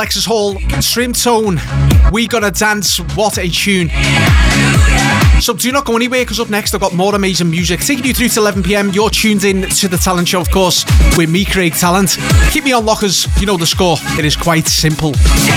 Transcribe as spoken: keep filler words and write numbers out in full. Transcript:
Alexis Hall, Trim Tone, We Gotta Dance, what a tune. So do not go anywhere, because up next I've got more amazing music taking you through to eleven p.m. You're tuned in to The Talent Show, of course, with me, Craig Talent. Keep me on lockers, you know the score, it is quite simple.